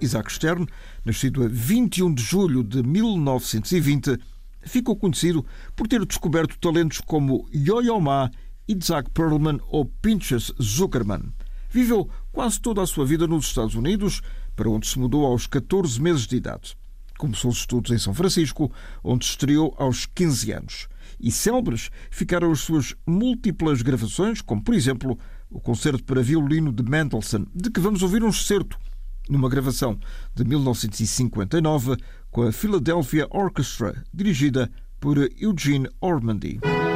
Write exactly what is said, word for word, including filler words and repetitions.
Isaac Stern, nascido a vinte e um de julho de mil novecentos e vinte, ficou conhecido por ter descoberto talentos como Yo-Yo Ma, Isaac Perlman ou Pinchas Zuckerman. Viveu quase toda a sua vida nos Estados Unidos, para onde se mudou aos catorze meses de idade. Começou os estudos em São Francisco, onde se estreou aos quinze anos. E célebres ficaram as suas múltiplas gravações, como, por exemplo, o concerto para violino de Mendelssohn, de que vamos ouvir um excerto, numa gravação de mil novecentos e cinquenta e nove com a Philadelphia Orchestra, dirigida por Eugene Ormandy.